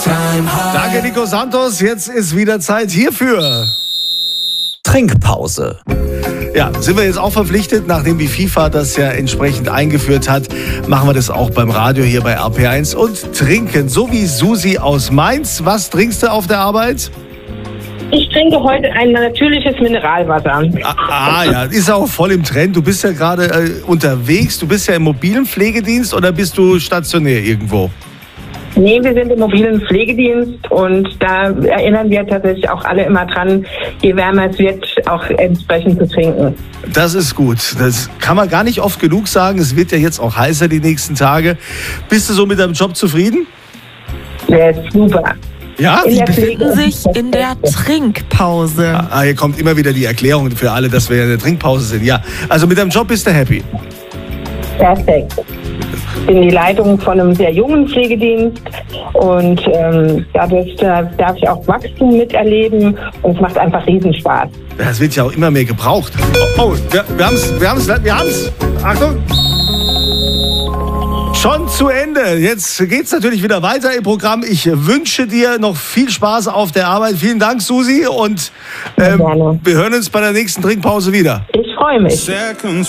Danke, Nico Santos. Jetzt ist wieder Zeit hierfür. Trinkpause. Ja, sind wir jetzt auch verpflichtet, nachdem die FIFA das ja entsprechend eingeführt hat, machen wir das auch beim Radio hier bei RP1 und trinken, so wie Susi aus Mainz. Was trinkst du auf der Arbeit? Ich trinke heute ein natürliches Mineralwasser. Ja, ist auch voll im Trend. Du bist ja gerade unterwegs, du bist ja im mobilen Pflegedienst oder bist du stationär irgendwo? Nee, wir sind im mobilen Pflegedienst und da erinnern wir tatsächlich auch alle immer dran, je wärmer es wird, auch entsprechend zu trinken. Das ist gut. Das kann man gar nicht oft genug sagen. Es wird ja jetzt auch heißer die nächsten Tage. Bist du so mit deinem Job zufrieden? Der ist super. Ja? Sie befinden sich in der Trinkpause. Hier kommt immer wieder die Erklärung für alle, dass wir in der Trinkpause sind. Ja, also mit deinem Job bist du happy. Perfekt. Ich bin die Leitung von einem sehr jungen Pflegedienst und dadurch darf ich auch Wachstum miterleben und es macht einfach Riesenspaß. Das wird ja auch immer mehr gebraucht. Oh, wir haben's. Achtung. Schon zu Ende. Jetzt geht's natürlich wieder weiter im Programm. Ich wünsche dir noch viel Spaß auf der Arbeit. Vielen Dank, Susi. Und wir hören uns bei der nächsten Trinkpause wieder. Ich freue mich.